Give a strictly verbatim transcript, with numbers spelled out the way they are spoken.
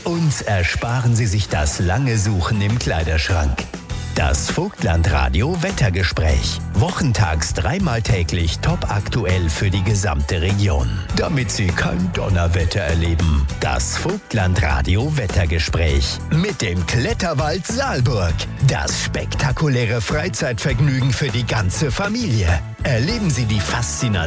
und ersparen Sie sich das lange Suchen im Kleiderschrank. Das Vogtlandradio Wettergespräch. Wochentags dreimal täglich top aktuell für die gesamte Region. Damit Sie kein Donnerwetter erleben. Das Vogtlandradio Wettergespräch. Mit dem Kletterwald Saalburg. Das spektakuläre Freizeitvergnügen für die ganze Familie. Erleben Sie die Faszination